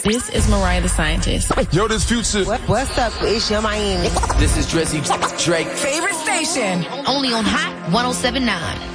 This is Mariah the Scientist. Yo, this Future. What's up? It's your Miami. This is Drizzy Drake. Favorite station. Only on Hot 107.9.